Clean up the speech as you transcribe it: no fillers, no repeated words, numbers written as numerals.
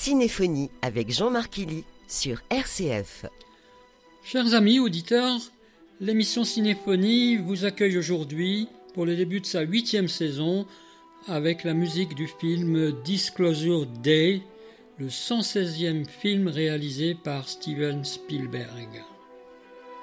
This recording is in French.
Cinéphonie avec Jean-Marc Illy sur RCF. Chers amis auditeurs, l'émission Cinéphonie vous accueille aujourd'hui pour le début de sa 8e saison avec la musique du film Disclosure Day, le 116e film réalisé par Steven Spielberg.